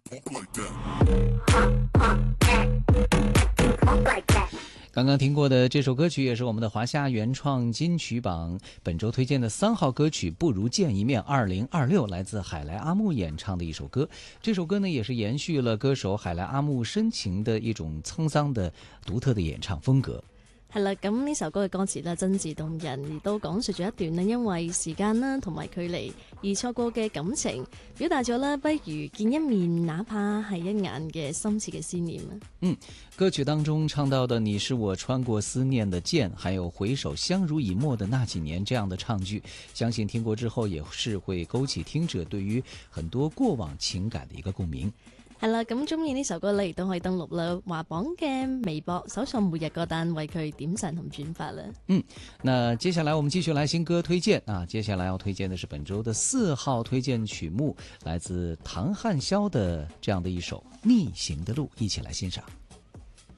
刚刚听过的这首歌曲也是我们的华夏原创金曲榜本周推荐的3号歌曲《不如见一面2026》，来自海莱阿木演唱的一首歌。这首歌呢也是延续了歌手海莱阿木深情的一种沧桑的独特的演唱風格。 係啦，咁呢首歌嘅歌詞咧真摯動人，亦都講述咗一段咧因為時間啦同埋距離而錯過嘅感情，表達咗咧不如見一面，哪怕係一眼嘅深切嘅思念啊。 歌曲當中唱到的你是我穿過思念的劍，還有回首相濡以沫的那幾年這樣的唱句，相信聽過之後也是會勾起聽者對於很多過往情感的一個共鳴。 係啦，咁中意呢首歌咧，亦都可以登錄啦華榜嘅微博，搜索每日歌單，為佢點讚同轉發啦。 那接下來我們繼續來新歌推薦啊，接下來要推薦的是本周的4號推薦曲目，來自唐漢霄的這樣的一首《逆行的路》，一起來欣賞。